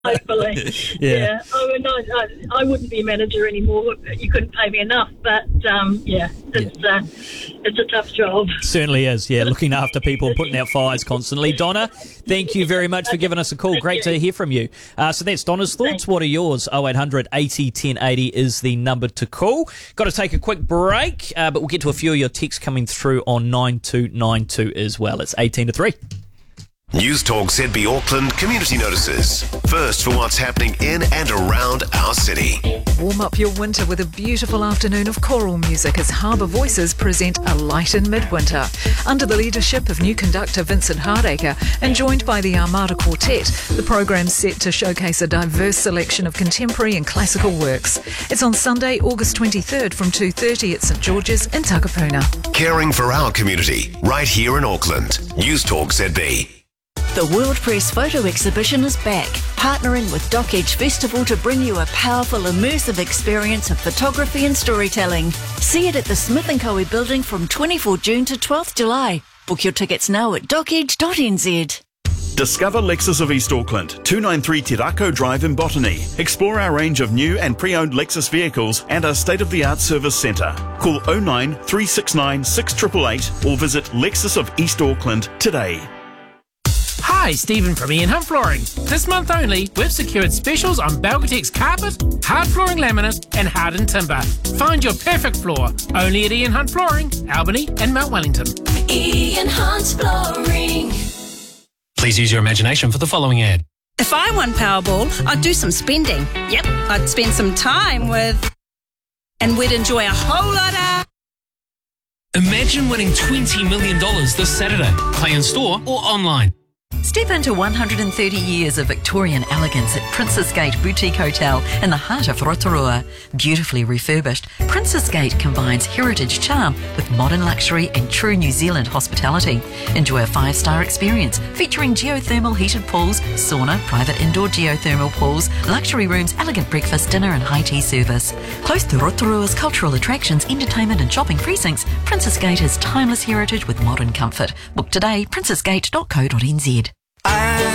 Hopefully. Yeah. Oh, and I wouldn't be a manager anymore. You couldn't pay me enough. But, it's a tough job. Certainly is, yeah, looking after people, putting out fires constantly. Donna, thank you very much for giving us a call. Great to hear from you. So that's Donna's thoughts. What are yours? 0800 80 1080 is the number to call. Got to take a quick break, but we'll get to a few of your texts coming through on 9292 as well. It's 18 to 3. News Talk ZB Auckland community notices. First for what's happening in and around our city. Warm up your winter with a beautiful afternoon of choral music as Harbour Voices present A Light in Midwinter. Under the leadership of new conductor Vincent Hardacre and joined by the Armada Quartet, the programme's set to showcase a diverse selection of contemporary and classical works. It's on Sunday, August 23rd from 2:30 at St George's in Takapuna. Caring for our community, right here in Auckland. News Talk ZB. The World Press Photo Exhibition is back, partnering with Dock Edge Festival to bring you a powerful, immersive experience of photography and storytelling. See it at the Smith & Coe building from 24 June to 12th July. Book your tickets now at dockedge.nz. Discover Lexus of East Auckland, 293 Te Rako Drive in Botany. Explore our range of new and pre-owned Lexus vehicles and our state-of-the-art service centre. Call 09 369 6888 or visit Lexus of East Auckland today. Hi, Stephen from Ian Hunt Flooring. This month only, we've secured specials on Belgatex carpet, hard flooring laminate and hardened timber. Find your perfect floor only at Ian Hunt Flooring, Albany and Mount Wellington. Ian Hunt Flooring. Please use your imagination for the following ad. If I won Powerball, I'd do some spending. Yep, I'd spend some time with... and we'd enjoy a whole lot of... Imagine winning $20 million this Saturday. Play in store or online. Step into 130 years of Victorian elegance at Princess Gate Boutique Hotel in the heart of Rotorua. Beautifully refurbished, Princess Gate combines heritage charm with modern luxury and true New Zealand hospitality. Enjoy a 5-star experience featuring geothermal heated pools, sauna, private indoor geothermal pools, luxury rooms, elegant breakfast, dinner and high tea service. Close to Rotorua's cultural attractions, entertainment and shopping precincts, Princess Gate has timeless heritage with modern comfort. Book today, princessgate.co.nz.